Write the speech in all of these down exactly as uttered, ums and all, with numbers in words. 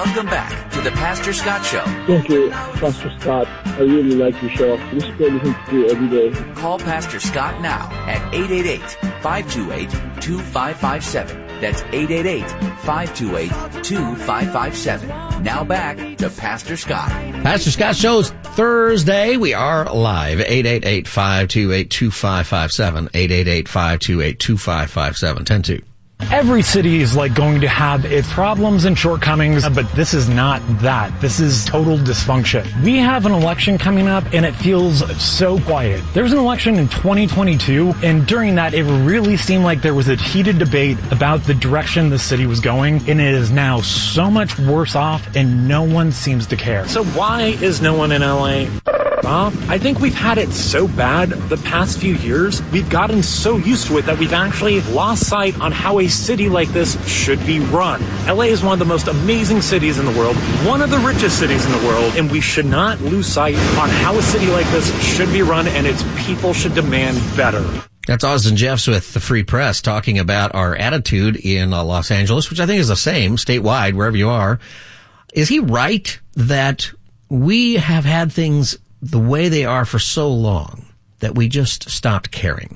Welcome back to the Pastor Scott Show. Thank you, Pastor Scott. I really like your show. This is what we do every day. Call Pastor Scott now at eight eight eight, five two eight, two five five seven. That's eight eight eight, five two eight, two five five seven. Now back to Pastor Scott. Pastor Scott Show's Thursday. We are live. eight eight eight, five two eight, two five five seven. eight eight eight, five two eight, two five five seven. ten two. Every city is like going to have its problems and shortcomings, but this is not that. This is total dysfunction. We have an election coming up and it feels so quiet. There was an election in twenty twenty-two, and during that it really seemed like there was a heated debate about the direction the city was going, and it is now so much worse off and no one seems to care. So why is no one in L A? Uh, I think we've had it so bad the past few years, we've gotten so used to it that we've actually lost sight on how a city like this should be run. L A is one of the most amazing cities in the world, one of the richest cities in the world, and we should not lose sight on how a city like this should be run, and its people should demand better. That's Austin Jeffs with the Free Press talking about our attitude in uh, Los Angeles, which I think is the same statewide, wherever you are. Is he right that we have had things the way they are for so long that we just stopped caring?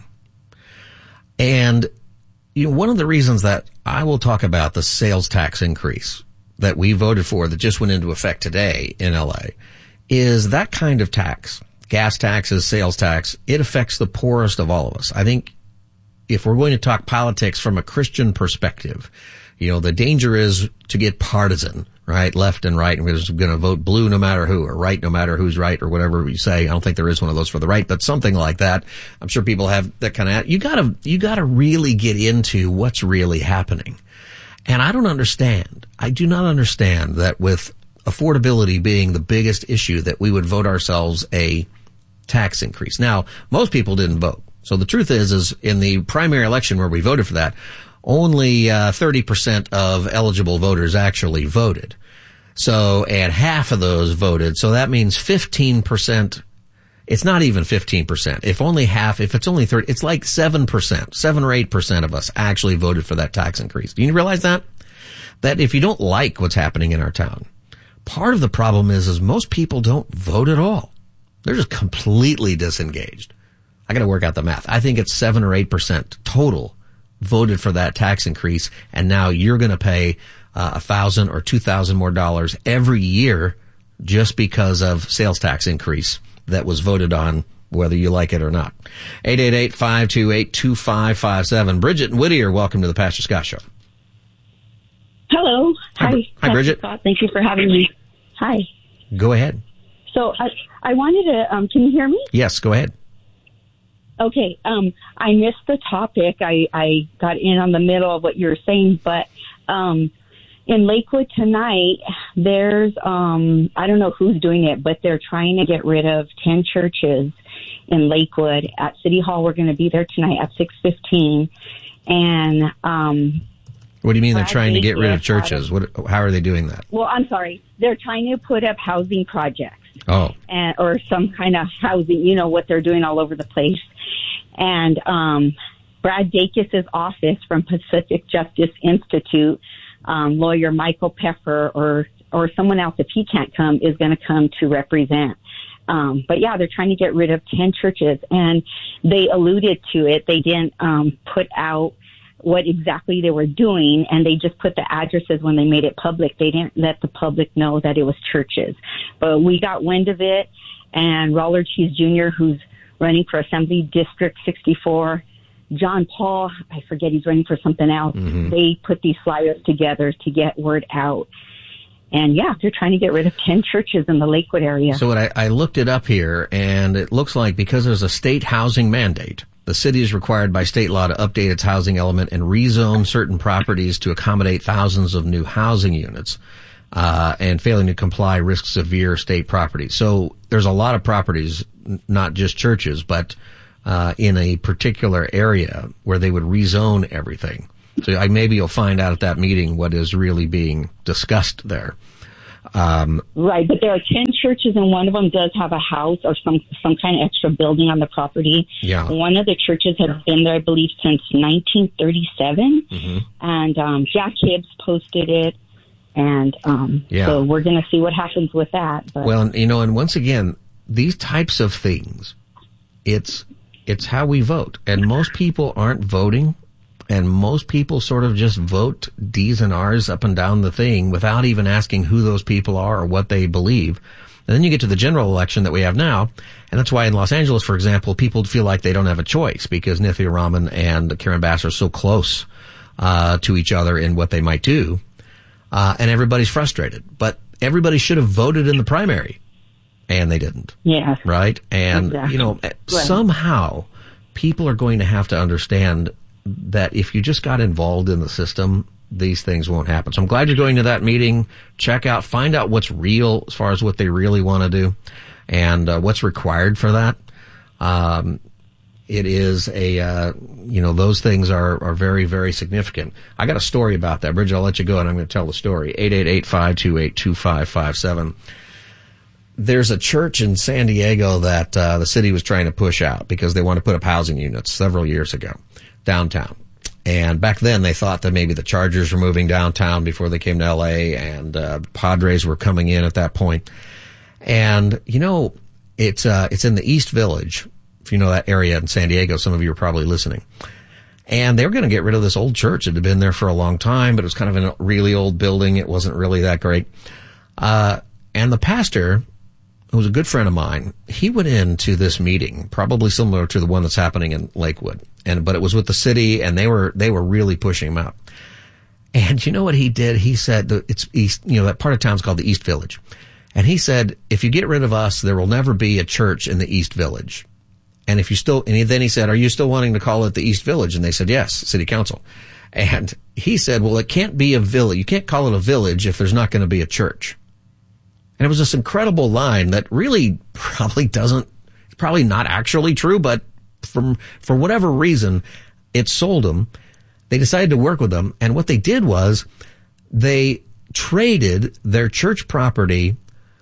And you know, one of the reasons that I will talk about the sales tax increase that we voted for that just went into effect today in L A is that kind of tax, gas taxes, sales tax, it affects the poorest of all of us. I think if we're going to talk politics from a Christian perspective, you know, the danger is to get partisan, right? Left and right, and we're just going to vote blue no matter who, or right no matter who's right, or whatever you say. I don't think there is one of those for the right, but something like that. I'm sure people have that kind of, you gotta, you gotta really get into what's really happening. And I don't understand. I do not understand that with affordability being the biggest issue that we would vote ourselves a tax increase. Now, most people didn't vote. So the truth is, is in the primary election where we voted for that, only uh, thirty percent of eligible voters actually voted. So, and half of those voted. So that means fifteen percent. It's not even fifteen percent. If only half, if it's only thirty, it's like seven percent, seven or eight percent of us actually voted for that tax increase. Do you realize that? That if you don't like what's happening in our town, part of the problem is, is most people don't vote at all. They're just completely disengaged. I got to work out the math. I think it's seven or eight percent total voted for that tax increase, and now you're going to pay uh, a thousand or two thousand more dollars every year just because of sales tax increase that was voted on, whether you like it or not. eight eight eight, five two eight, two five five seven. Bridget and Whittier, welcome to the Pastor Scott Show. Hello. Hi. Hi, Hi Bridget. Scott. Thank you for having me. Hi. Go ahead. So I, I wanted to, um, can you hear me? Yes, go ahead. Okay. Um, I missed the topic. I, I got in on the middle of what you were saying, but, um, in Lakewood tonight, there's, um, I don't know who's doing it, but they're trying to get rid of ten churches in Lakewood. At City Hall, we're going to be there tonight at six fifteen. And, um, what do you mean they're trying to get rid of churches? What, how are they doing that? Well, I'm sorry. They're trying to put up housing projects. Oh. And, or some kind of housing, you know, what they're doing all over the place. And, um, Brad Dacus' office from Pacific Justice Institute, um, lawyer Michael Peffer or, or someone else, if he can't come, is going to come to represent. Um, but yeah, they're trying to get rid of ten churches, and they alluded to it. They didn't, um, put out what exactly they were doing, and they just put the addresses when they made it public. They didn't let the public know that it was churches. But we got wind of it, and Roller Cheese Junior, who's running for Assembly District sixty-four, John Paul, I forget, he's running for something else. Mm-hmm. They put these flyers together to get word out. And yeah, they're trying to get rid of ten churches in the Lakewood area. So what I, I looked it up here, and it looks like because there's a state housing mandate, the city is required by state law to update its housing element and rezone certain properties to accommodate thousands of new housing units, uh, and failing to comply risks severe state property. So there's a lot of properties, not just churches, but uh, in a particular area where they would rezone everything. So I, maybe you'll find out at that meeting what is really being discussed there. Um, right, but there are ten churches, and one of them does have a house or some some kind of extra building on the property. Yeah. One of the churches has been there, I believe, since nineteen thirty-seven, mm-hmm. and um, Jack Hibbs posted it, And um, yeah. so we're going to see what happens with that. But. Well, you know, and once again, these types of things, it's it's how we vote. And most people aren't voting, and most people sort of just vote D's and R's up and down the thing without even asking who those people are or what they believe. And then you get to the general election that we have now, and that's why in Los Angeles, for example, people feel like they don't have a choice because Nithya Raman and Karen Bass are so close uh to each other in what they might do. Uh, and everybody's frustrated, but everybody should have voted in the primary, and they didn't. Yeah. Right? And, exactly. you know, right. somehow people are going to have to understand that if you just got involved in the system, these things won't happen. So I'm glad you're going to that meeting. Check out, find out what's real as far as what they really want to do and uh, what's required for that. Um, It is a, uh, you know, those things are, are very, very significant. I got a story about that. Bridget, I'll let you go and I'm going to tell the story. eight eight eight, five two eight, two five five seven. There's a church in San Diego that, uh, the city was trying to push out because they wanted to put up housing units several years ago downtown. And back then they thought that maybe the Chargers were moving downtown before they came to L A and, uh, Padres were coming in at that point. And, you know, it's, uh, it's in the East Village. If you know that area in San Diego, some of you are probably listening. And they were going to get rid of this old church. It had been there for a long time, but it was kind of in a really old building. It wasn't really that great. Uh, and the pastor, who was a good friend of mine, he went into this meeting, probably similar to the one that's happening in Lakewood. And, but it was with the city and they were, they were really pushing him out. And you know what he did? He said, that it's East, you know, that part of town's called the East Village. And he said, if you get rid of us, there will never be a church in the East Village. And if you still, and he, then he said, are you still wanting to call it the East Village? And they said, yes, city council. And he said, well, it can't be a village. You can't call it a village if there's not going to be a church. And it was this incredible line that really probably doesn't, it's probably not actually true, but from, for whatever reason, it sold them. They decided to work with them. And what they did was they traded their church property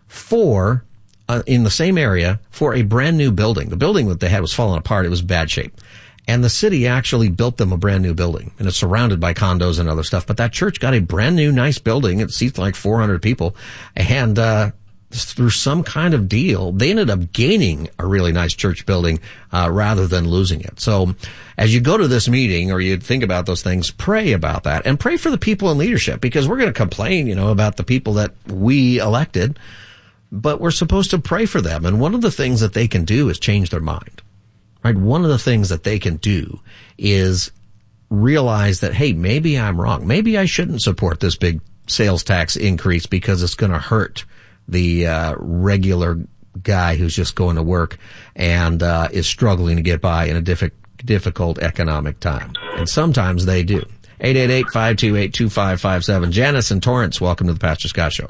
for Uh, in the same area for a brand new building. The building that they had was falling apart. It was bad shape. And the city actually built them a brand new building. And it's surrounded by condos and other stuff. But that church got a brand new nice building. It seats like four hundred people. And, uh, through some kind of deal, they ended up gaining a really nice church building, uh, rather than losing it. So as you go to this meeting or you think about those things, pray about that and pray for the people in leadership because we're going to complain, you know, about the people that we elected. But we're supposed to pray for them. And one of the things that they can do is change their mind, right? One of the things that they can do is realize that, hey, maybe I'm wrong. Maybe I shouldn't support this big sales tax increase because it's going to hurt the uh, regular guy who's just going to work and uh, is struggling to get by in a diffi- difficult economic time. And sometimes they do. eight eight eight, five two eight, two five five seven. Janice and Torrance, welcome to the Pastor Scott Show.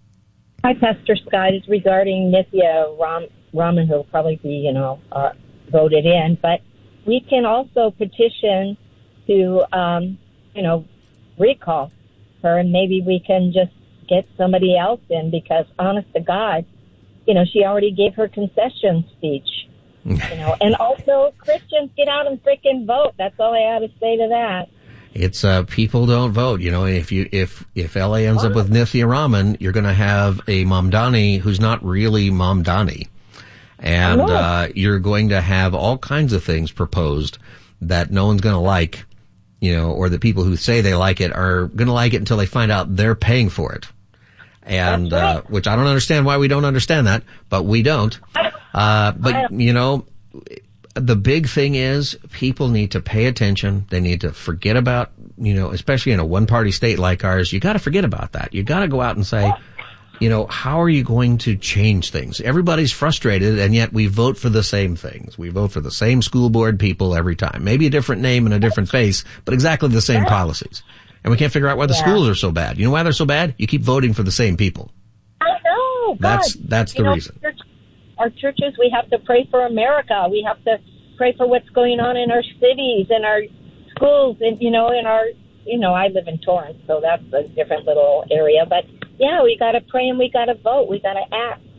Hi, Pastor Scott. It's regarding Nithya Ram- Raman, who will probably be, you know, uh, voted in. But we can also petition to, um, you know, recall her, and maybe we can just get somebody else in because, honest to God, you know, she already gave her concession speech. You know, and also Christians, get out and freaking vote. That's all I have to say to that. It's, uh, people don't vote, you know, if you, if, if L A ends up with Nithya Raman, you're going to have a Mamdani who's not really Mamdani. And, uh, you're going to have all kinds of things proposed that no one's going to like, you know, or the people who say they like it are going to like it until they find out they're paying for it. And, right. uh, which I don't understand why we don't understand that, but we don't. Uh, but, you know, the big thing is people need to pay attention. They need to forget about, you know, especially in a one-party state like ours, you got to forget about that. You got to go out and say, you know, how are you going to change things? Everybody's frustrated, and yet we vote for the same things. We vote for the same school board people every time. Maybe a different name and a different face, but exactly the same policies. And we can't figure out why the yeah. schools are so bad. You know why they're so bad? You keep voting for the same people. I know. God. That's that's you the know, reason. Our churches, we have to pray for America. We have to pray for what's going on in our cities and our schools, and you know, in our, you know, I live in Torrance, so that's a different little area. But yeah, we got to pray and we got to vote. We got to act.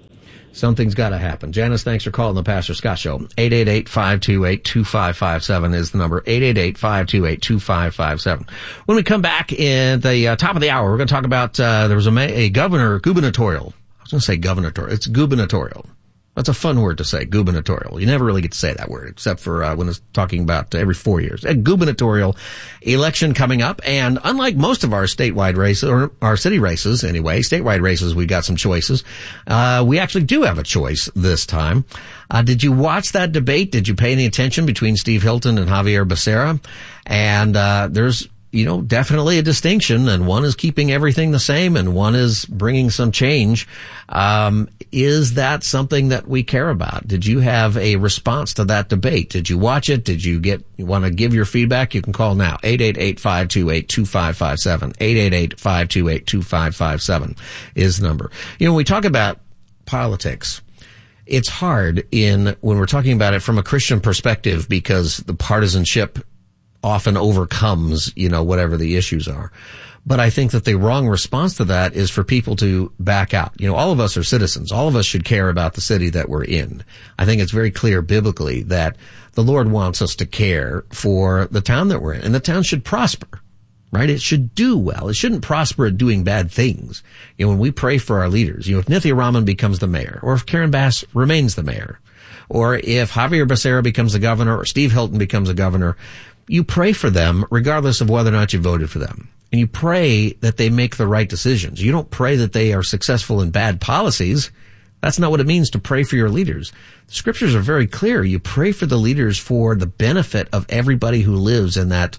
Something's got to happen. Janice, thanks for calling the Pastor Scott Show. eight eight eight, five two eight, two five five seven is the number. eight eight eight, five two eight, two five five seven. When we come back at the uh, top of the hour, we're going to talk about, uh, there was a, a governor, gubernatorial. I was going to say gubernatorial. It's gubernatorial. That's a fun word to say, gubernatorial. You never really get to say that word, except for uh, when it's talking about uh, every four years. A gubernatorial election coming up, and unlike most of our statewide races, or our city races anyway, statewide races, we got some choices. Uh, we actually do have a choice this time. Uh, did you watch that debate? Did you pay any attention between Steve Hilton and Javier Becerra? And uh, there's you know, definitely a distinction, and one is keeping everything the same and one is bringing some change. Um, is that something that we care about? Did you have a response to that debate? Did you watch it? Did you get, you want to give your feedback? You can call now. eight eight eight, five two eight, two five five seven. eight eight eight, five two eight, two five five seven is the number. You know, when we talk about politics, it's hard in, when we're talking about it from a Christian perspective, because the partisanship often overcomes, you know, whatever the issues are. But I think that the wrong response to that is for people to back out. You know, all of us are citizens. All of us should care about the city that we're in. I think it's very clear biblically that the Lord wants us to care for the town that we're in. And the town should prosper, right? It should do well. It shouldn't prosper at doing bad things. You know, when we pray for our leaders, you know, if Nithya Raman becomes the mayor, or if Karen Bass remains the mayor, or if Javier Becerra becomes the governor, or Steve Hilton becomes a governor, you pray for them regardless of whether or not you voted for them. And you pray that they make the right decisions. You don't pray that they are successful in bad policies. That's not what it means to pray for your leaders. The scriptures are very clear. You pray for the leaders for the benefit of everybody who lives in that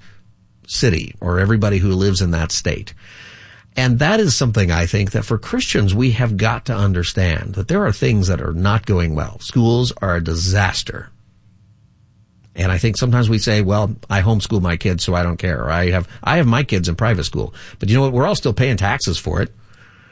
city or everybody who lives in that state. And that is something I think that for Christians we have got to understand, that there are things that are not going well. Schools are a disaster. And I think sometimes we say, well, I homeschool my kids, so I don't care. Or I have, I have my kids in private school. But you know what? We're all still paying taxes for it.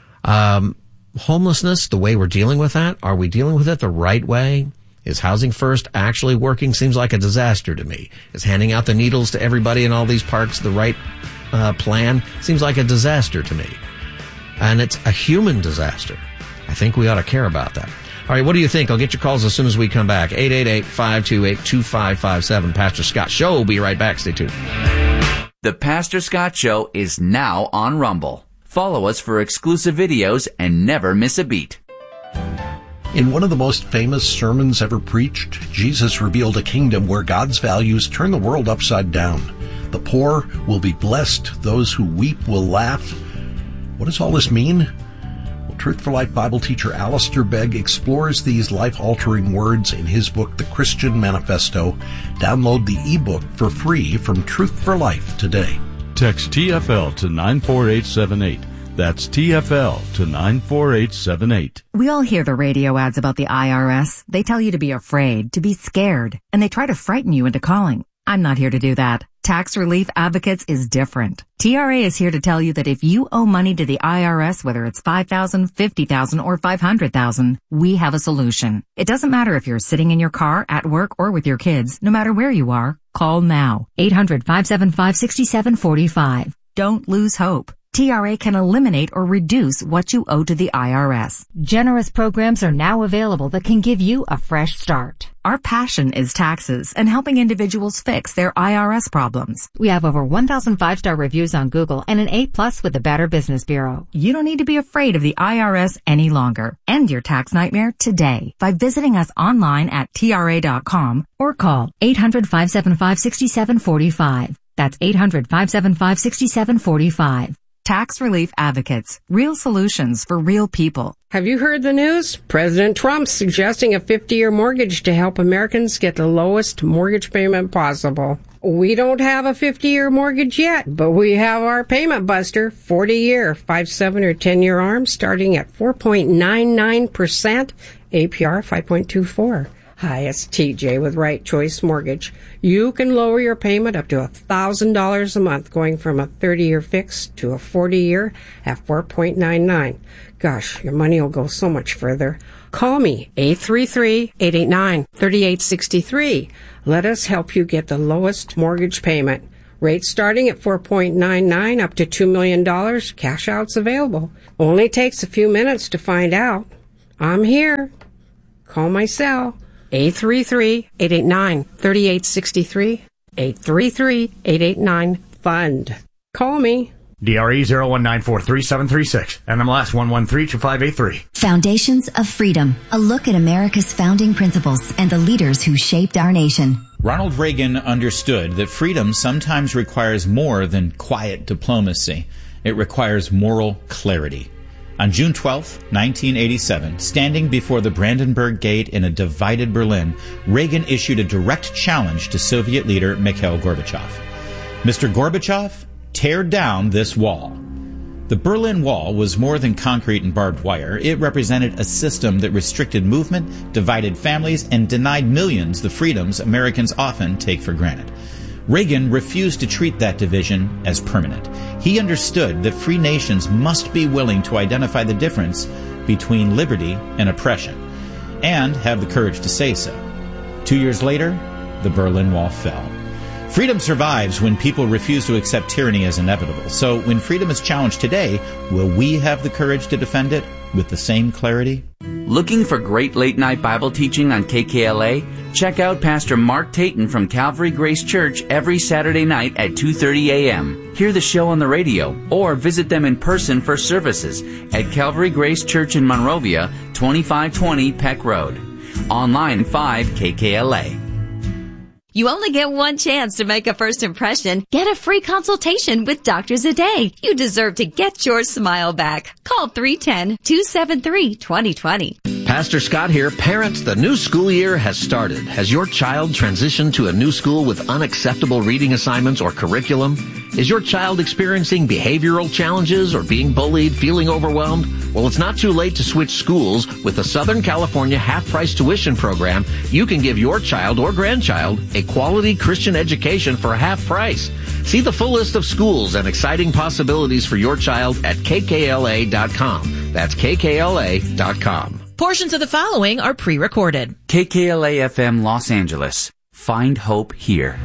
Um, homelessness, the way we're dealing with that, are we dealing with it the right way? Is Housing First actually working? Seems like a disaster to me. Is handing out the needles to everybody in all these parks the right uh, plan? Seems like a disaster to me. And it's a human disaster. I think we ought to care about that. All right, what do you think? I'll get your calls as soon as we come back. eight eight eight, five two eight, two five five seven. Pastor Scott Show. We'll be right back. Stay tuned. The Pastor Scott Show is now on Rumble. Follow us for exclusive videos and never miss a beat. In one of the most famous sermons ever preached, Jesus revealed a kingdom where God's values turn the world upside down. The poor will be blessed. Those who weep will laugh. What does all this mean? Truth for Life Bible teacher Alistair Begg explores these life-altering words in his book, The Christian Manifesto. Download the ebook for free from Truth for Life today. Text T F L to nine four eight seven eight. That's T F L to nine four eight seven eight. We all hear the radio ads about the I R S. They tell you to be afraid, to be scared, and they try to frighten you into calling. I'm not here to do that. Tax Relief Advocates is different. T R A is here to tell you that if you owe money to the I R S, whether it's five thousand dollars, fifty thousand dollars, or five hundred thousand dollars, we have a solution. It doesn't matter if you're sitting in your car, at work, or with your kids. No matter where you are, call now. eight hundred, five seven five, six seven four five. Don't lose hope. T R A can eliminate or reduce what you owe to the I R S. Generous programs are now available that can give you a fresh start. Our passion is taxes and helping individuals fix their I R S problems. We have over one thousand five-star reviews on Google and an A plus with the Better Business Bureau. You don't need to be afraid of the I R S any longer. End your tax nightmare today by visiting us online at T R A dot com or call eight hundred, five seven five, six seven four five. That's eight hundred, five seven five, six seven four five. Tax Relief Advocates. Real solutions for real people. Have you heard the news? President Trump's suggesting a fifty-year mortgage to help Americans get the lowest mortgage payment possible. We don't have a fifty-year mortgage yet, but we have our payment buster, forty-year, five, seven, or ten-year arms starting at four point nine nine percent, A P R five point two four. Hi, it's T J with Right Choice Mortgage. You can lower your payment up to one thousand dollars a month, going from a thirty-year fix to a forty-year at four point nine nine. Gosh, your money will go so much further. Call me, eight three three, eight eight nine, three eight six three. Let us help you get the lowest mortgage payment. Rates starting at four point nine nine up to two million dollars. Cash outs available. Only takes a few minutes to find out. I'm here. Call my cell, eight three three, eight eight nine, three eight six three, eight three three, eight eight nine, fund. Call me. D R E zero one nine four three seven three six. N M L S one one three two five eight three. Foundations of Freedom. A look at America's founding principles and the leaders who shaped our nation. Ronald Reagan understood that freedom sometimes requires more than quiet diplomacy. It requires moral clarity. On June twelfth, nineteen eighty-seven, standing before the Brandenburg Gate in a divided Berlin, Reagan issued a direct challenge to Soviet leader Mikhail Gorbachev. Mister Gorbachev, tear down this wall. The Berlin Wall was more than concrete and barbed wire. It represented a system that restricted movement, divided families, and denied millions the freedoms Americans often take for granted. Reagan refused to treat that division as permanent. He understood that free nations must be willing to identify the difference between liberty and oppression, and have the courage to say so. Two years later, the Berlin Wall fell. Freedom survives when people refuse to accept tyranny as inevitable. So when freedom is challenged today, will we have the courage to defend it with the same clarity? Looking for great late-night Bible teaching on K K L A? Check out Pastor Mark Tayton from Calvary Grace Church every Saturday night at two thirty a.m. Hear the show on the radio or visit them in person for services at Calvary Grace Church in Monrovia, twenty-five twenty Peck Road. Online five K K L A. You only get one chance to make a first impression. Get a free consultation with Doctor Zade. You deserve to get your smile back. Call three one zero, two seven three, two zero two zero. Pastor Scott here. Parents, the new school year has started. Has your child transitioned to a new school with unacceptable reading assignments or curriculum? Is your child experiencing behavioral challenges or being bullied, feeling overwhelmed? Well, it's not too late to switch schools. With the Southern California half-price tuition program, you can give your child or grandchild a quality Christian education for half price. See the full list of schools and exciting possibilities for your child at K K L A dot com. That's K K L A dot com. Portions of the following are pre-recorded. K K L A F M Los Angeles. Find hope here.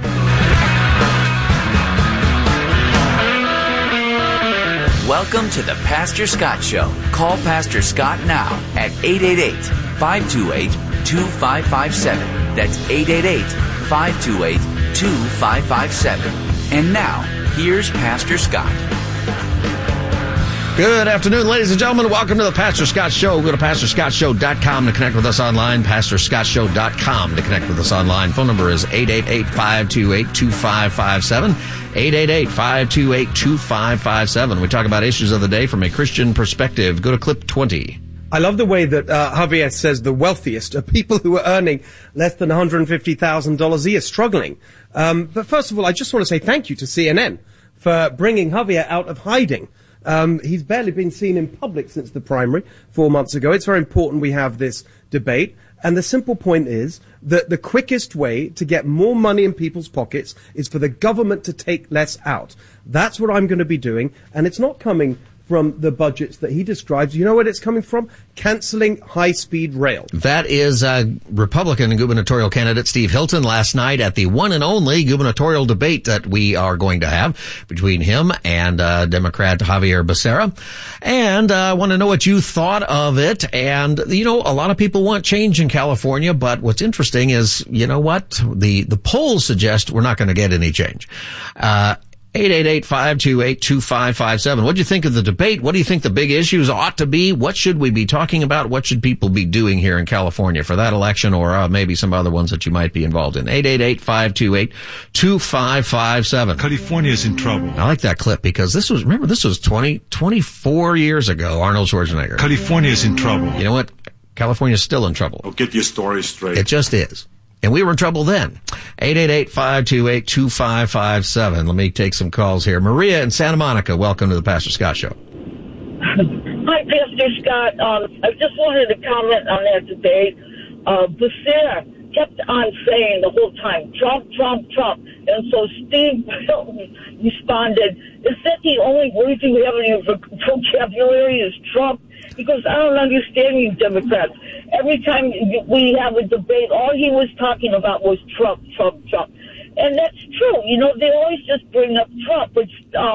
Welcome to the Pastor Scott Show. Call Pastor Scott now at eight eight eight, five two eight, two five five seven. That's eight eight eight, five two eight, two five five seven. And now, here's Pastor Scott. Good afternoon, ladies and gentlemen. Welcome to the Pastor Scott Show. Go to pastor scott show dot com to connect with us online, pastor scott show dot com to connect with us online. Phone number is eight eight eight, five two eight, two five five seven, eight eight eight, five two eight, two five five seven. We talk about issues of the day from a Christian perspective. Go to clip twenty. I love the way that uh, Javier says the wealthiest are people who are earning less than one hundred fifty thousand dollars a year, struggling. Um, but first of all, I just want to say thank you to C N N for bringing Javier out of hiding. Um, he's barely been seen in public since the primary four months ago. It's very important we have this debate. And the simple point is that the quickest way to get more money in people's pockets is for the government to take less out. That's what I'm going to be doing. And it's not coming from the budgets that he describes. You know what it's coming from? Canceling high-speed rail. That is uh, Republican and gubernatorial candidate Steve Hilton last night at the one and only gubernatorial debate that we are going to have between him and uh, Democrat Javier Becerra. And uh, I want to know what you thought of it. And, you know, a lot of people want change in California, but what's interesting is, you know what? The, the polls suggest we're not going to get any change. Uh eight eight eight, five two eight, two five five seven. What do you think of the debate? What do you think the big issues ought to be? What should we be talking about? What should people be doing here in California for that election, or uh, maybe some other ones that you might be involved in? eight eight eight, five two eight, two five five seven. California is in trouble. I like that clip because this was, remember, this was twenty, twenty-four years ago, Arnold Schwarzenegger. California is in trouble. You know what? California's still in trouble. I'll get your story straight. It just is. And we were in trouble then. eight eight eight, five two eight, two five five seven. Let me take some calls here. Maria in Santa Monica, welcome to the Pastor Scott Show. Hi, Pastor Scott. Um, I just wanted to comment on that debate. Uh, Becerra kept on saying the whole time, Trump, Trump, Trump. And so Steve responded, is that the only word you have in your vocabulary is Trump? Because I don't understand you Democrats. Every time we have a debate, all he was talking about was Trump, Trump, Trump. And that's true. You know, they always just bring up Trump. But um,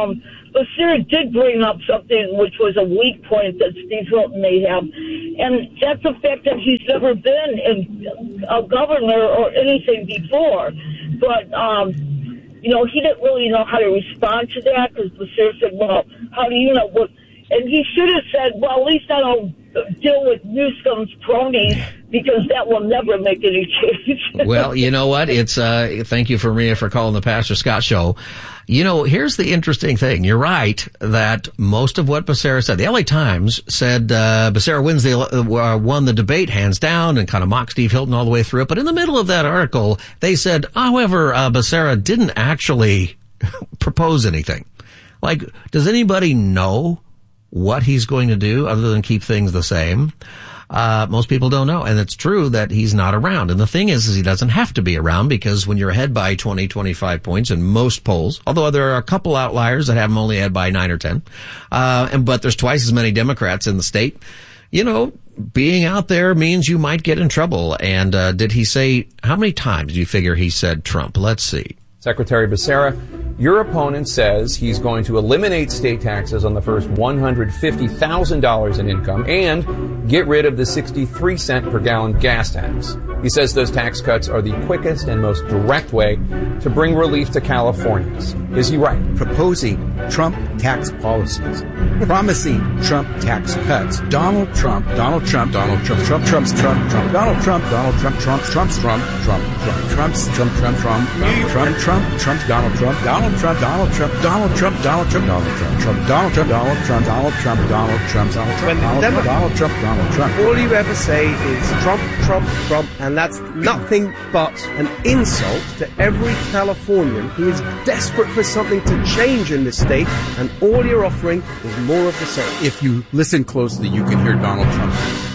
Becerra did bring up something which was a weak point that Steve Hilton may have, and that's the fact that he's never been in a governor or anything before. But, um, you know, he didn't really know how to respond to that because Becerra said, well, how do you know what? And he should have said, well, at least I don't deal with Newsom's cronies because that will never make any change. Well, you know what? It's, uh, thank you for Maria for calling the Pastor Scott Show. You know, here's the interesting thing. You're right that most of what Becerra said, the L A Times said, uh, Becerra wins the, uh, won the debate hands down and kind of mocked Steve Hilton all the way through it. But in the middle of that article, they said, however, uh, Becerra didn't actually propose anything. Like, does anybody know what he's going to do other than keep things the same? Uh, most people don't know. And it's true that he's not around. And the thing is, is he doesn't have to be around because when you're ahead by twenty, twenty-five points in most polls, although there are a couple outliers that have him only ahead by nine or ten, uh, and, but there's twice as many Democrats in the state, you know, being out there means you might get in trouble. And, uh, did he say, how many times do you figure he said Trump? Let's see. Secretary Becerra, your opponent says he's going to eliminate state taxes on the first one hundred fifty thousand dollars in income and get rid of the sixty-three cent per gallon gas tax. He says those tax cuts are the quickest and most direct way to bring relief to Californians. Is he right? Proposing Trump tax policies, promising Trump tax cuts. Donald Trump, Donald Trump, Donald Trump, Trump, Trump's Trump, Trump, Donald Trump, Donald Trump, Trump's Trump's Trump, Trump, Trump, Trump's Trump, Trump, Trump, Trump, Trump, Trump's Donald Trump, Donald Trump, Donald Trump, Donald Trump, Donald Trump, Donald Trump, Trump, Donald Trump, Donald Trump, Donald Trump, Donald Trump, Donald Trump, Donald Trump, Donald Trump, Donald Trump. All you ever say is Trump, Trump, Trump, and that's nothing but an insult to every Californian who is desperate for something to change in this state, and all you're offering is more of the same. If you listen closely, you can hear Donald Trump.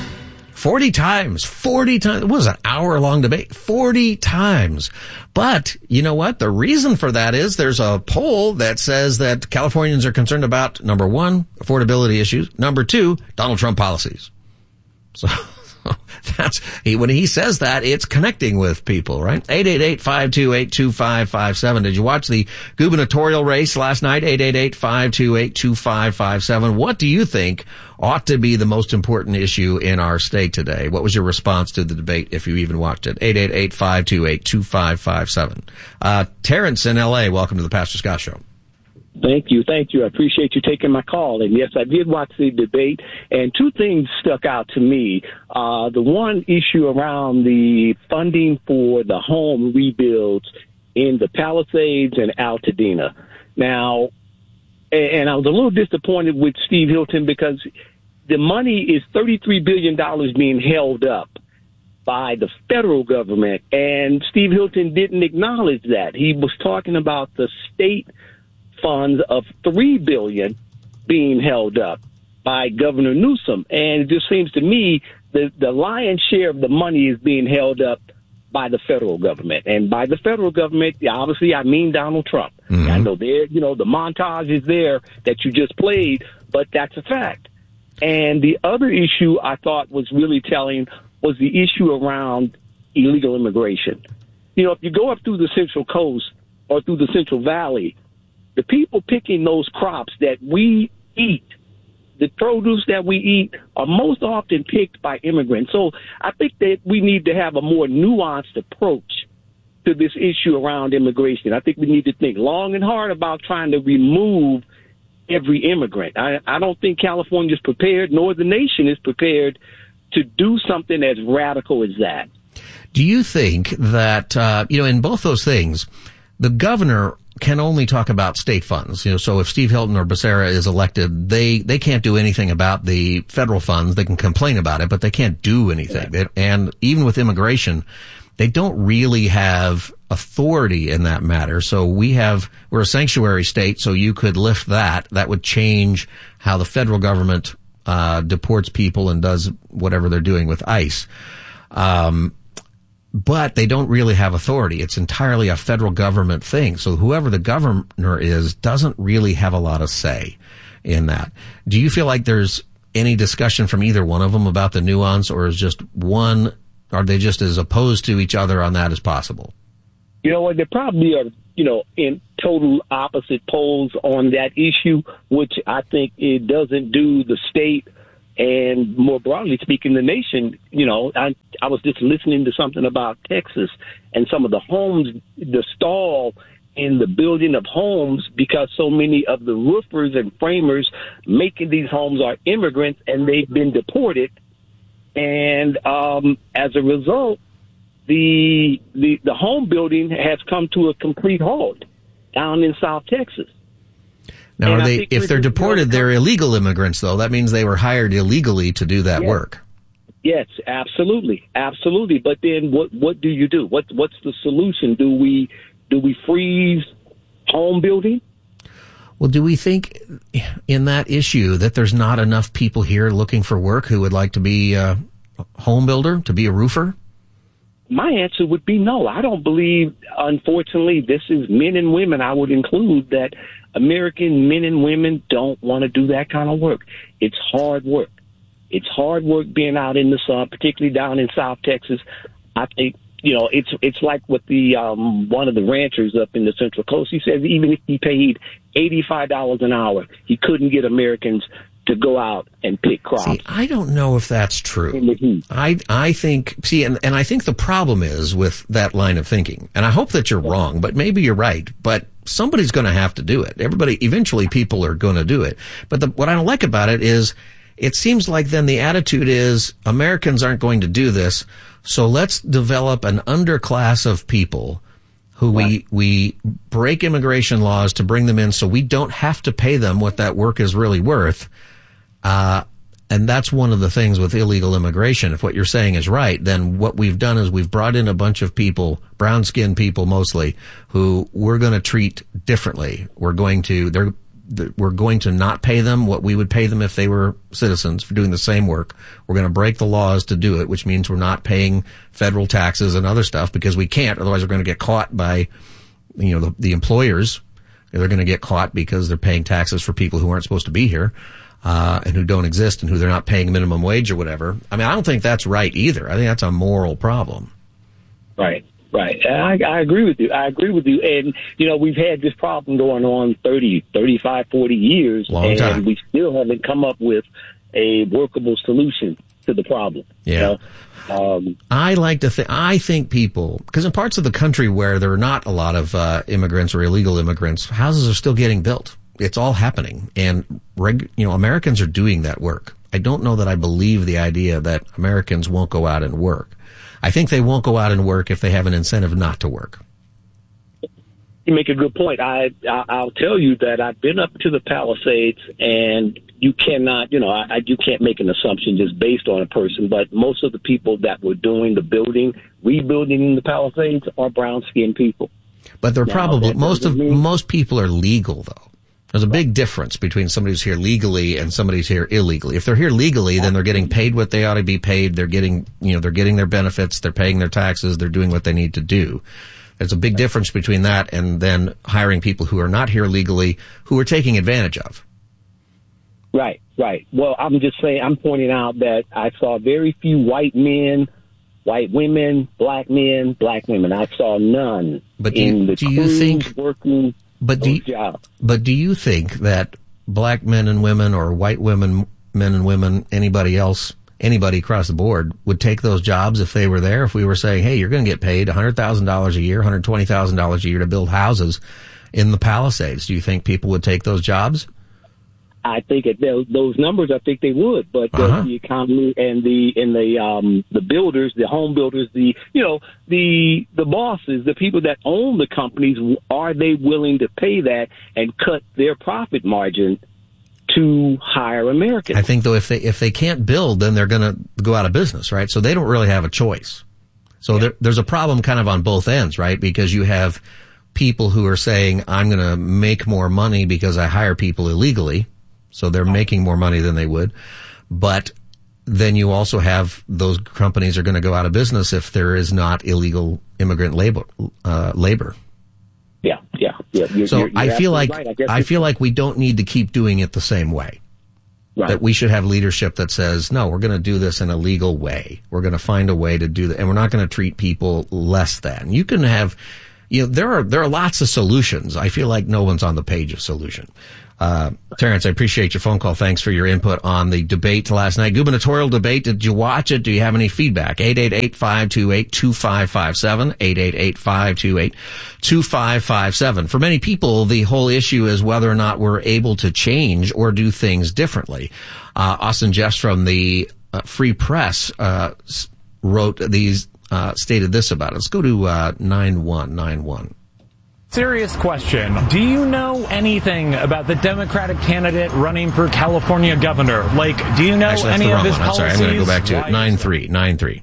forty times, forty times. It was an hour long debate, forty times. But you know what? The reason for that is there's a poll that says that Californians are concerned about, number one, affordability issues. Number two, Donald Trump policies. So that's, he, when he says that, it's connecting with people, right? eight eight eight, five two eight, two five five seven. Did you watch the gubernatorial race last night? eight eight eight, five two eight, two five five seven. What do you think ought to be the most important issue in our state today? What was your response to the debate if you even watched it? eight eight eight, five two eight, two five five seven. Uh, Terrence in L A, welcome to the Pastor Scott Show. Thank you. Thank you. I appreciate you taking my call. And yes, I did watch the debate, and two things stuck out to me. Uh, the one issue around the funding for the home rebuilds in the Palisades and Altadena. Now, and I was a little disappointed with Steve Hilton because the money is thirty-three billion dollars being held up by the federal government, and Steve Hilton didn't acknowledge that. He was talking about the state funds of three billion dollars being held up by Governor Newsom. And it just seems to me that the lion's share of the money is being held up by the federal government. And by the federal government, obviously, I mean Donald Trump. Mm-hmm. I know there, you know, the montage is there that you just played, but that's a fact. And the other issue I thought was really telling was the issue around illegal immigration. You know, if you go up through the Central Coast or through the Central Valley, the people picking those crops that we eat, the produce that we eat, are most often picked by immigrants. So I think that we need to have a more nuanced approach to this issue around immigration. I think we need to think long and hard about trying to remove every immigrant. I, I don't think California is prepared, nor the nation is prepared to do something as radical as that. Do you think that, uh, you know, in both those things, the governor can only talk about state funds? You know, so if Steve Hilton or Becerra is elected, they, they can't do anything about the federal funds. They can complain about it, but they can't do anything. They, and even with immigration, they don't really have authority in that matter. So we have, we're a sanctuary state, so you could lift that. That would change how the federal government, uh, deports people and does whatever they're doing with ICE. Um, But they don't really have authority. It's entirely a federal government thing. So whoever the governor is doesn't really have a lot of say in that. Do you feel like there's any discussion from either one of them about the nuance, or is just one, are they just as opposed to each other on that as possible? You know what? There probably are, you know, in total opposite poles on that issue, which I think it doesn't do the state and, more broadly speaking, the nation. You know, I, I was just listening to something about Texas and some of the homes, the stall in the building of homes, because so many of the roofers and framers making these homes are immigrants and they've been deported. And um, as a result, the, the the home building has come to a complete halt down in South Texas. Now, and are I they, think if they're deported, they're illegal immigrants, though. That means they were hired illegally to do that Yes. work. Yes, absolutely, absolutely. But then, what what do you do? What what's the solution? Do we do we freeze home building? Well, do we think in that issue that there's not enough people here looking for work who would like to be a home builder, to be a roofer? My answer would be no. I don't believe, unfortunately, this is men and women. I would include that American men and women don't want to do that kind of work. It's hard work. It's hard work being out in the sun, particularly down in South Texas. I think, you know, it's it's like with the um, one of the ranchers up in the Central Coast. He says even if he paid eighty-five dollars an hour, he couldn't get Americans to go out and pick crops. See, I don't know if that's true. I I think, see, and, and I think the problem is with that line of thinking, and I hope that you're wrong, but maybe you're right, but somebody's going to have to do it. Everybody, eventually people are going to do it. But the, what I don't like about it is it seems like then the attitude is Americans aren't going to do this, so let's develop an underclass of people who we, we break immigration laws to bring them in so we don't have to pay them what that work is really worth. Uh, and that's one of the things with illegal immigration. If what you're saying is right, then what we've done is we've brought in a bunch of people, brown-skinned people mostly, who we're going to treat differently. We're going to, they're, we're going to not pay them what we would pay them if they were citizens for doing the same work. We're going to break the laws to do it, which means we're not paying federal taxes and other stuff because we can't. Otherwise, we're going to get caught by, you know, the, the employers. They're going to get caught because they're paying taxes for people who aren't supposed to be here, uh, and who don't exist and who they're not paying minimum wage or whatever. I mean, I don't think that's right either. I think that's a moral problem. Right. Right. I, I agree with you. I agree with you. And, you know, we've had this problem going on thirty, thirty-five, forty years. Long and time. we still haven't come up with a workable solution to the problem. Yeah. You know? um, I like to think, I think people, because in parts of the country where there are not a lot of uh, immigrants or illegal immigrants, houses are still getting built. It's all happening. And, reg, you know, Americans are doing that work. I don't know that I believe the idea that Americans won't go out and work. I think they won't go out and work if they have an incentive not to work. You make a good point. I, I I'll tell you that I've been up to the Palisades, and you cannot, you know, I, you can't make an assumption just based on a person. But most of the people that were doing the building, rebuilding the Palisades, are brown-skinned people. But they're Now, probably that most of doesn't mean- most people are legal though. There's a big difference between somebody who's here legally and somebody who's here illegally. If they're here legally, then they're getting paid what they ought to be paid. They're getting, you know, they're getting their benefits. They're paying their taxes. They're doing what they need to do. There's a big difference between that and then hiring people who are not here legally, who are taking advantage of. Right, right. Well, I'm just saying, I'm pointing out that I saw very few white men, white women, black men, black women. I saw none But do in you, the do you crews think, working but do those you, jobs. but do you think that black men and women or white women, men and women, anybody else, anybody across the board would take those jobs if they were there? If we were saying, hey, you're going to get paid one hundred thousand dollars a year, one hundred twenty thousand dollars a year to build houses in the Palisades, do you think people would take those jobs? I think at those those numbers, I think they would, but uh, Uh-huh. the economy and the and the um the builders, the home builders, the you know the the bosses, the people that own the companies, are they willing to pay that and cut their profit margin to hire Americans? I think though if they if they can't build, then they're going to go out of business, right? So they don't really have a choice. So there, there's a problem kind of on both ends, right? Because you have people who are saying, I'm going to make more money because I hire people illegally. So they're making more money than they would. But then you also have those companies are going to go out of business if there is not illegal immigrant labor. Uh, labor. Yeah, yeah, yeah. You're, So you're, you're I feel like right. I, guess I feel like we don't need to keep doing it the same way. Right. That we should have leadership that says, no, we're going to do this in a legal way. We're going to find a way to do that. And we're not going to treat people less than. You can have, you know, there are, there are lots of solutions. I feel like no one's on the page of solution. Uh, Terrence, I appreciate your phone call. Thanks for your input on the debate last night. Gubernatorial debate. Did you watch it? Do you have any feedback? eight eight eight, five two eight, two five five seven. eight eight eight, five two eight, two five five seven. For many people, the whole issue is whether or not we're able to change or do things differently. Uh, Austin Jeffs from the uh, Free Press, uh, wrote these, uh, stated this about it. Let's go to, uh, nine one nine one. Serious question. Do you know anything about the Democratic candidate running for California governor? Like, do you know Actually, any the of wrong his one. I'm policies? sorry, I'm going to go back to it. nine three nine three.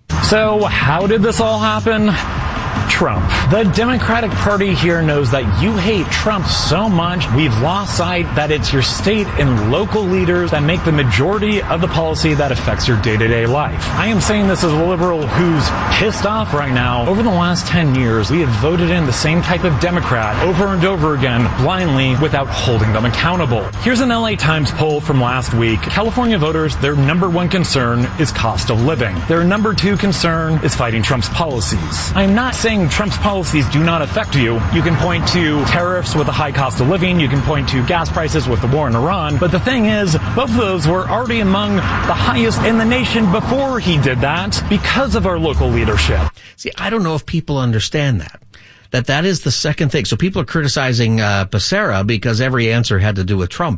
So, how did this all happen? Trump. The Democratic Party here knows that you hate Trump so much, we've lost sight that it's your state and local leaders that make the majority of the policy that affects your day-to-day life. I am saying this as a liberal who's pissed off right now. Over the last ten years, we have voted in the same type of Democrat over and over again, blindly, without holding them accountable. Here's an L A Times poll from last week. California voters, their number one concern is cost of living. Their number two concern is fighting Trump's policies. I am not saying Trump's policies do not affect you. You can point to tariffs with a high cost of living. You can point to gas prices with the war in Iran. But the thing is, both of those were already among the highest in the nation before he did that because of our local leadership. See, I don't know if people understand that. That that is the second thing. So people are criticizing uh, Becerra because every answer had to do with Trump.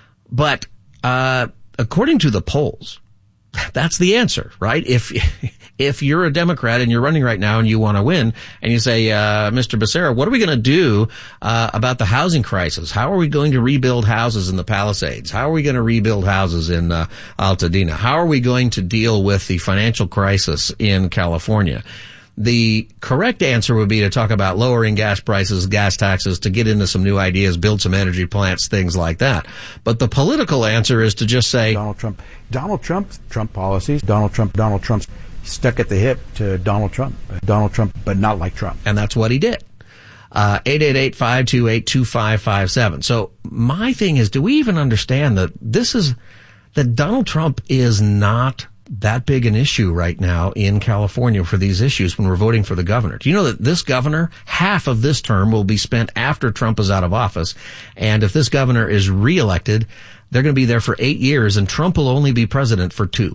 But uh according to the polls, that's the answer, right? If if you're a Democrat and you're running right now and you want to win, and you say, uh, Mister Becerra, what are we going to do uh, about the housing crisis? How are we going to rebuild houses in the Palisades? How are we going to rebuild houses in uh, Altadena? How are we going to deal with the financial crisis in California? The correct answer would be to talk about lowering gas prices, gas taxes, to get into some new ideas, build some energy plants, things like that. But the political answer is to just say Donald Trump, Donald Trump, Trump policies, Donald Trump, Donald Trump's stuck at the hip to Donald Trump, Donald Trump, but not like Trump. And that's what he did. Uh, eight eight eight, five two eight, two five five seven. So my thing is, do we even understand that this is, that Donald Trump is not that big an issue right now in California for these issues when we're voting for the governor? Do you know that this governor, half of this term will be spent after Trump is out of office? And if this governor is reelected, they're going to be there for eight years and Trump will only be president for two.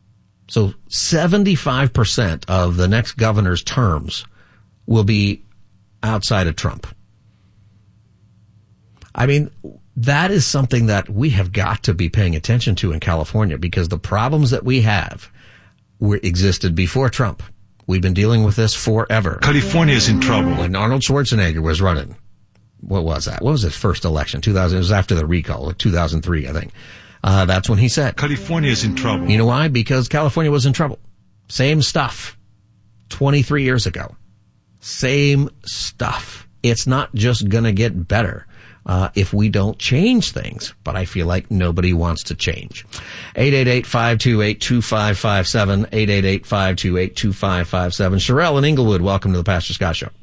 So seventy-five percent of the next governor's terms will be outside of Trump. I mean, that is something that we have got to be paying attention to in California, because the problems that we have were existed before Trump. We've been dealing with this forever. California is in trouble. When Arnold Schwarzenegger was running, what was that? What was his first election? two thousand, it was after the recall, two thousand three, I think. Uh, that's when he said, California is in trouble. You know why? Because California was in trouble. Same stuff. twenty-three years ago. Same stuff. It's not just gonna get better uh if we don't change things. But I feel like nobody wants to change. eight eight eight, five two eight, two five five seven. eight eight eight, five two eight, two five five seven. Sherelle in Inglewood, welcome to the Pastor Scott Show.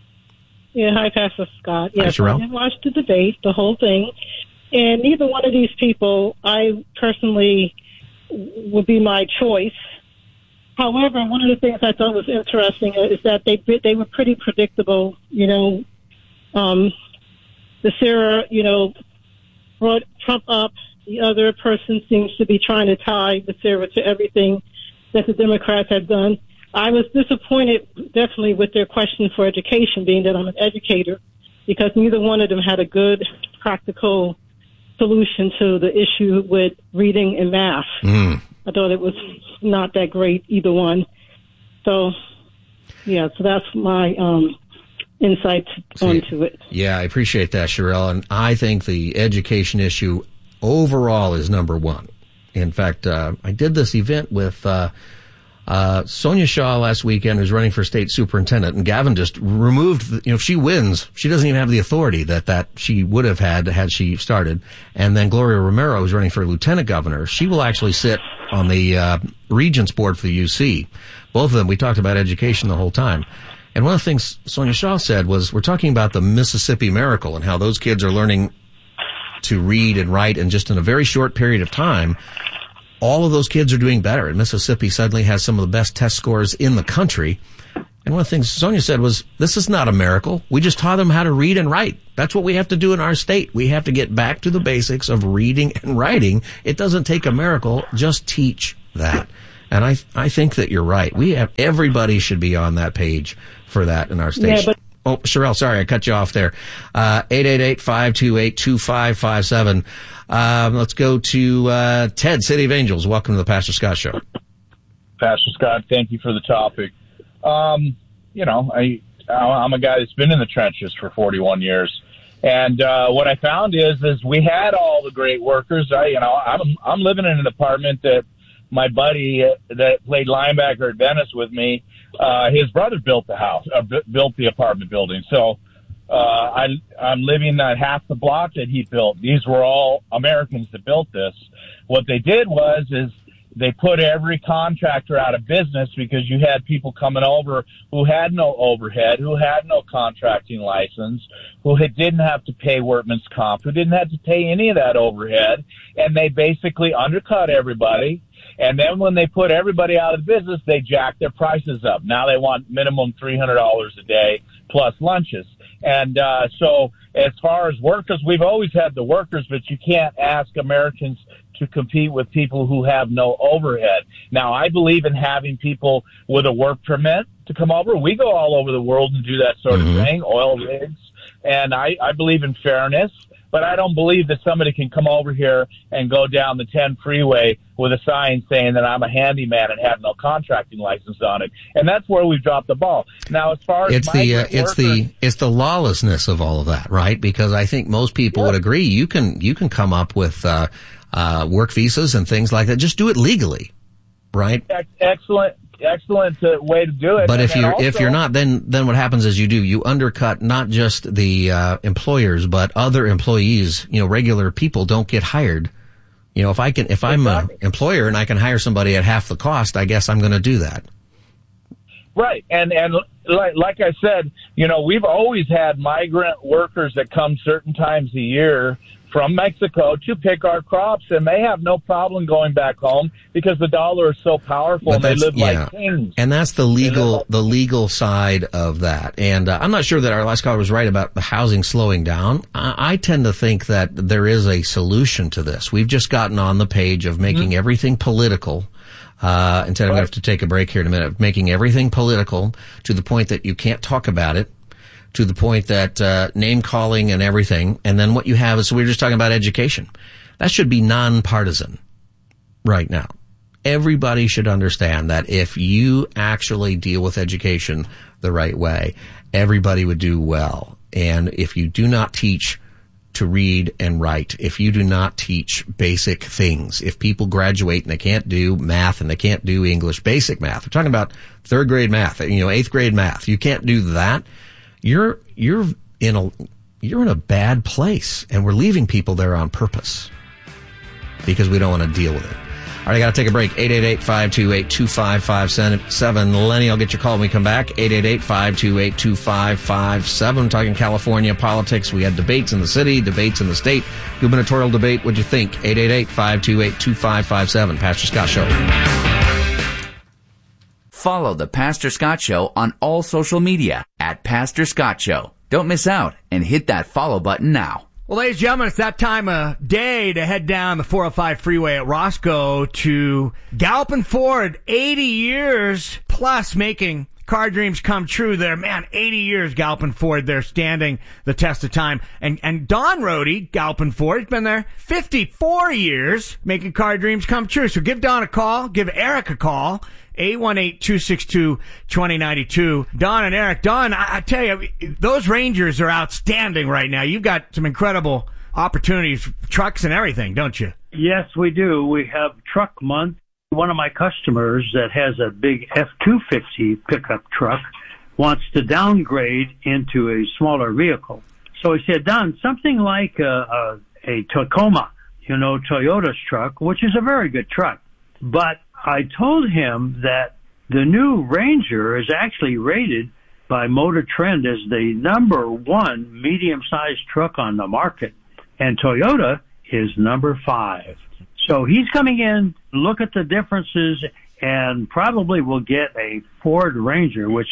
Yeah, hi, Pastor Scott. Yes, hi, Sherelle. I watched the debate, the whole thing, and neither one of these people, I personally, would be my choice. However, one of the things I thought was interesting is that they they were pretty predictable. You know, um, Becerra, you know, brought Trump up. The other person seems to be trying to tie Becerra to everything that the Democrats have done. I was disappointed, definitely, with their question for education, being that I'm an educator, because neither one of them had a good, practical solution to the issue with reading and math. Mm. I thought it was not that great, either one. So, yeah, so that's my um, insight onto it. Yeah, I appreciate that, Sherelle. And I think the education issue overall is number one. In fact, uh, I did this event with uh, uh, Sonia Shaw last weekend, who's running for state superintendent, and Gavin just removed, the, you know, if she wins, she doesn't even have the authority that, that she would have had had she started. And then Gloria Romero, who's running for lieutenant governor, she will actually sit on the uh, Regents Board for the U C. Both of them, we talked about education the whole time. And one of the things Sonia Shaw said was, we're talking about the Mississippi Miracle and how those kids are learning to read and write, and just in a very short period of time, all of those kids are doing better. And Mississippi suddenly has some of the best test scores in the country. And one of the things Sonia said was, this is not a miracle. We just taught them how to read and write. That's what we have to do in our state. We have to get back to the basics of reading and writing. It doesn't take a miracle. Just teach that. And I I think that you're right. We have, everybody should be on that page for that in our state. Yeah, but- oh, Sherelle, sorry, I cut you off there. Uh, eight eight eight, five two eight, two five five seven. Um, let's go to uh, Ted, City of Angels. Welcome to the Pastor Scott Show. Pastor Scott, thank you for the topic. Um, you know, I, I'm a guy that's been in the trenches for forty-one years. And, uh, what I found is, is we had all the great workers. I, you know, I'm, I'm living in an apartment that my buddy that played linebacker at Venice with me, uh, his brother built the house, uh, b- built the apartment building. So, uh, I, I'm living at half the block that he built. These were all Americans that built this. What they did was, is, they put every contractor out of business because you had people coming over who had no overhead, who had no contracting license, who had, didn't have to pay workman's comp, who didn't have to pay any of that overhead, and they basically undercut everybody. And then when they put everybody out of business, they jacked their prices up. Now they want minimum three hundred dollars a day plus lunches. And uh so as far as workers, we've always had the workers, but you can't ask Americans to compete with people who have no overhead. Now, I believe in having people with a work permit to come over. We go all over the world and do that sort mm-hmm. of thing, oil rigs. And I, I believe in fairness, but I don't believe that somebody can come over here and go down the ten freeway with a sign saying that I'm a handyman and have no contracting license on it. And that's where we've dropped the ball. Now, as far as it's the uh, it's workers, the it's the lawlessness of all of that, right? Because I think most people yeah. would agree you can you can come up with uh, uh, work visas and things like that. Just do it legally, right? Excellent. Excellent uh, way to do it. But and if you're also, if you're not, then then what happens is you do you undercut not just the uh, employers but other employees. You know, regular people don't get hired. You know, if I can if I'm exactly. an employer and I can hire somebody at half the cost, I guess I'm going to do that. Right, and and like like I said, you know, we've always had migrant workers that come certain times a year from Mexico to pick our crops, and they have no problem going back home because the dollar is so powerful and they live yeah. like kings. And that's the legal, the legal side of that. And uh, I'm not sure that our last caller was right about the housing slowing down. I, I tend to think that there is a solution to this. We've just gotten on the page of making mm-hmm. everything political. Uh, instead, right. I'm going to have to take a break here in a minute. Making everything political to the point that you can't talk about it. To the point that uh, name calling and everything, and then what you have is, so we were just talking about education. That should be nonpartisan right now. Everybody should understand that if you actually deal with education the right way, everybody would do well. And if you do not teach to read and write, if you do not teach basic things, if people graduate and they can't do math and they can't do English, basic math, we're talking about third grade math, you know, eighth grade math, you can't do that. You're, you're in a, you're in a bad place, and we're leaving people there on purpose because we don't want to deal with it. All right, I got to take a break. eight eight eight, five two eight, two five five seven. Lenny, I'll get your call when we come back. eight eight eight, five two eight, two five five seven. I'm talking California politics. We had debates in the city, debates in the state, gubernatorial debate. What'd you think? eight eight eight, five two eight, two five five seven. Pastor Scott Show. Follow the Pastor Scott Show on all social media at Pastor Scott Show. Don't miss out and hit that follow button now. Well, ladies and gentlemen, it's that time of day to head down the four oh five freeway at Roscoe to Galpin Ford. eighty years plus making car dreams come true there. Man, eighty years Galpin Ford. They're standing the test of time. And, and Don Rohde, Galpin Ford, has been there fifty-four years making car dreams come true. So give Don a call. Give Eric a call. eight one eight, two six two, two oh nine two. Don and Eric. Don, I, I tell you, those Rangers are outstanding right now. You've got some incredible opportunities, trucks and everything, don't you? Yes, we do. We have Truck Month. One of my customers that has a big F two fifty pickup truck wants to downgrade into a smaller vehicle. So he said, Don, something like a, a, a Tacoma, you know, Toyota's truck, which is a very good truck. But I told him that the new Ranger is actually rated by Motor Trend as the number one medium-sized truck on the market, and Toyota is number five. So he's coming in, look at the differences, and probably will get a Ford Ranger, which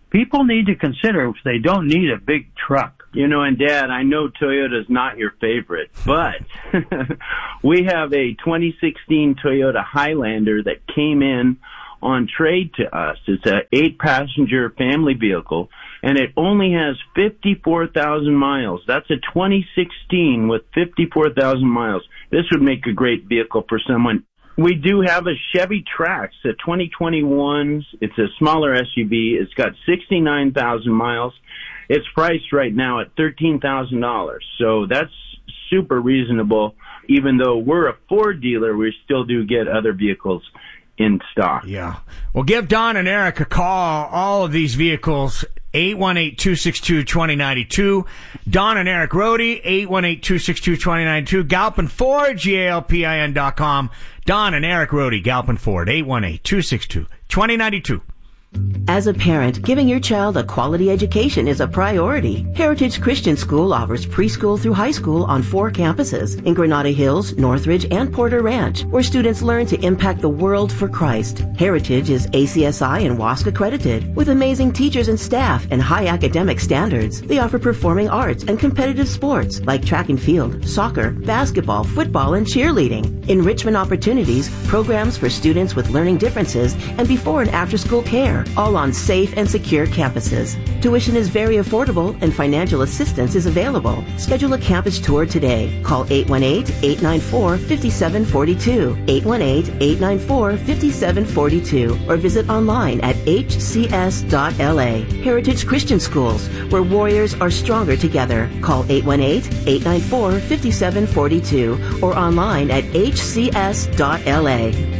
people need to consider if they don't need a big truck. You know, and Dad, I know Toyota's not your favorite, but we have a twenty sixteen Toyota Highlander that came in on trade to us. It's a eight passenger family vehicle, and it only has fifty-four thousand miles. That's a twenty sixteen with fifty-four thousand miles. This would make a great vehicle for someone. We do have a Chevy Trax, a twenty twenty-one. It's a smaller S U V. It's got sixty-nine thousand miles. It's priced right now at thirteen thousand dollars. So that's super reasonable. Even though we're a Ford dealer, we still do get other vehicles in stock. Yeah. Well, give Don and Eric a call. All of these vehicles, eight one eight, two six two, two zero nine two. Don and Eric Rohde, eight one eight, two six two, two zero nine two. Galpin Ford, G A L P I N dot com. Don and Eric Rohde, Galpin Ford, eight one eight, two six two, two zero nine two. As a parent, giving your child a quality education is a priority. Heritage Christian School offers preschool through high school on four campuses in Granada Hills, Northridge, and Porter Ranch, where students learn to impact the world for Christ. Heritage is A C S I and W A S C accredited, with amazing teachers and staff and high academic standards. They offer performing arts and competitive sports like track and field, soccer, basketball, football, and cheerleading. Enrichment opportunities, programs for students with learning differences, and before and after school care, all on safe and secure campuses. Tuition is very affordable and financial assistance is available. Schedule a campus tour today. Call eight one eight, eight nine four, five seven four two, eight one eight, eight nine four, five seven four two, or visit online at h c s dot l a. Heritage Christian Schools, where warriors are stronger together. Call eight one eight, eight nine four, five seven four two or online at h c s dot l a.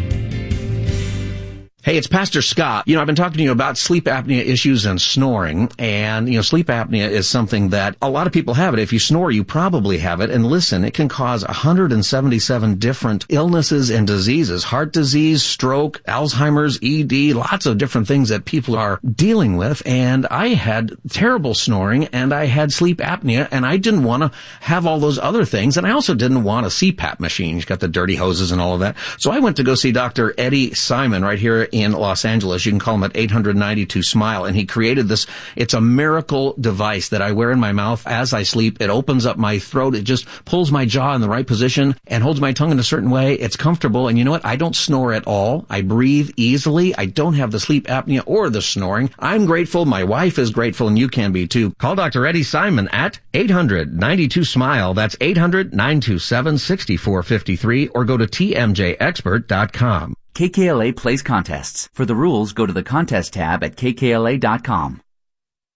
Hey, it's Pastor Scott. You know, I've been talking to you about sleep apnea issues and snoring. And, you know, sleep apnea is something that a lot of people have it. If you snore, you probably have it. And listen, it can cause one hundred seventy-seven different illnesses and diseases. Heart disease, stroke, Alzheimer's, E D, lots of different things that people are dealing with. And I had terrible snoring and I had sleep apnea and I didn't want to have all those other things. And I also didn't want a C PAP machine. You've got the dirty hoses and all of that. So I went to go see Doctor Eddie Simon right here in in Los Angeles. You can call him at eight hundred ninety-two smile. And he created this, it's a miracle device that I wear in my mouth as I sleep. It opens up my throat. It just pulls my jaw in the right position and holds my tongue in a certain way. It's comfortable. And you know what? I don't snore at all. I breathe easily. I don't have the sleep apnea or the snoring. I'm grateful. My wife is grateful, and you can be too. Call Doctor Eddie Simon at eight hundred ninety-two smile. That's eight hundred, nine two seven, six four five three, or go to t m j expert dot com. K K L A plays contests. For the rules, go to the contest tab at k k l a dot com.